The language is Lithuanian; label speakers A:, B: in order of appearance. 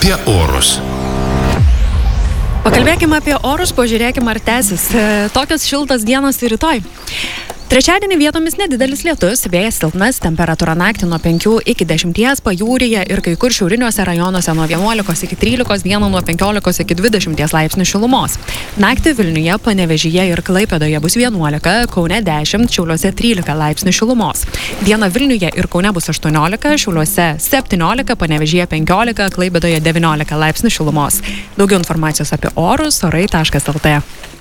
A: apie orus.
B: Pakalbėkime apie orus, pažiūrėkime ar tęsis. Tokios šiltos dienos ir rytoj. Trečiadienį vietomis nedidelis lietus, vėjas silpnas, temperatūra naktį nuo 5 iki 10, pajūryje ir kai kur šiauriniuose rajonuose nuo 11 iki 13, dieną nuo 15 iki 20 laipsnių šilumos. Naktį Vilniuje, Panevėžyje ir Klaipėdoje bus 11, Kaune 10, Šiauliuose 13 laipsnių šilumos. Dieną Vilniuje ir Kaune bus 18, Šiauliuose 17, Panevėžyje 15, Klaipėdoje 19 laipsnių šilumos. Daugiau informacijos apie orus orai.lt.